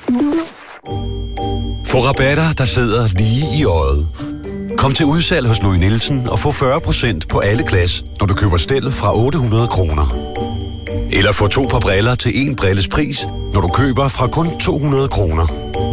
Få rabatter, der sidder lige i øjet. Kom til udsalg hos Louis Nielsen og få 40% på alle glas, når du køber stel fra 800 kroner. Eller få 2 par briller til 1 brilles pris, når du køber fra kun 200 kroner.